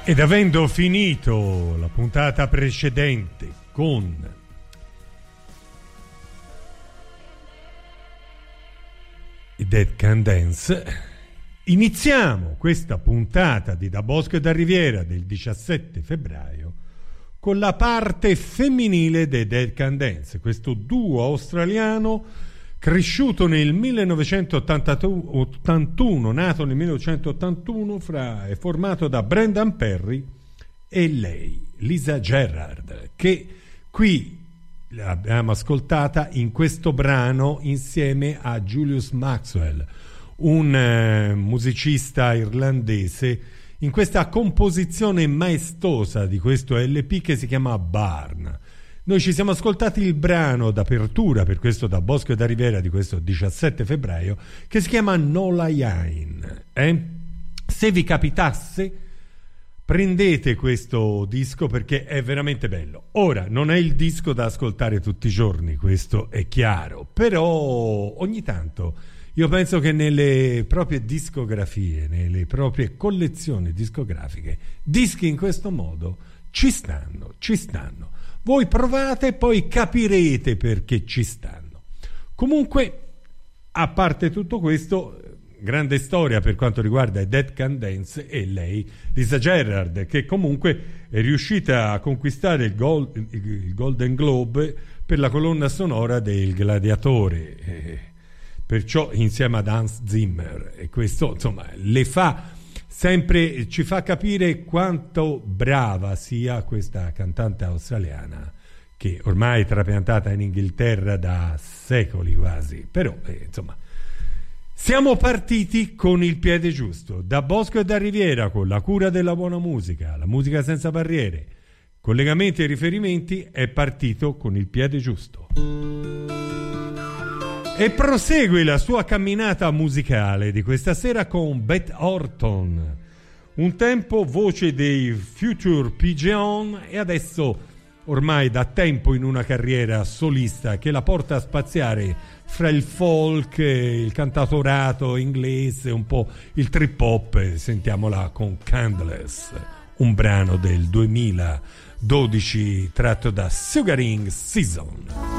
Ed avendo finito la puntata precedente con i Dead Can Dance, iniziamo questa puntata di Da Bosco e da Riviera del 17 febbraio con la parte femminile dei Dead Can Dance, questo duo australiano cresciuto nel 1981, nato nel 1981, è formato da Brendan Perry e lei, Lisa Gerrard, che qui l'abbiamo ascoltata in questo brano insieme a Julius Maxwell, un musicista irlandese, in questa composizione maestosa di questo LP che si chiama Barn. Noi ci siamo ascoltati il brano d'apertura per questo Da Bosco e da Riviera di questo 17 febbraio che si chiama Nola Yain. Se vi capitasse, prendete questo disco perché è veramente bello. Ora, non è il disco da ascoltare tutti i giorni, questo è chiaro, però ogni tanto io penso che nelle proprie discografie, nelle proprie collezioni discografiche, dischi in questo modo ci stanno. Voi provate e poi capirete perché ci stanno. Comunque, a parte tutto questo, grande storia per quanto riguarda i Dead Can Dance e lei, Lisa Gerrard, che comunque è riuscita a conquistare il Golden Globe per la colonna sonora del Gladiatore, perciò insieme ad Hans Zimmer, e questo insomma le fa sempre, ci fa capire quanto brava sia questa cantante australiana che ormai è trapiantata in Inghilterra da secoli quasi, però insomma siamo partiti con il piede giusto, Da Bosco e da Riviera, con la cura della buona musica, la musica senza barriere, collegamenti e riferimenti, è partito con il piede giusto e prosegue la sua camminata musicale di questa sera con Beth Orton, un tempo voce dei Future Pigeon e adesso ormai da tempo in una carriera solista che la porta a spaziare fra il folk, il cantautorato inglese, un po' il trip hop. Sentiamola con Candleless, un brano del 2012 tratto da Sugaring Season.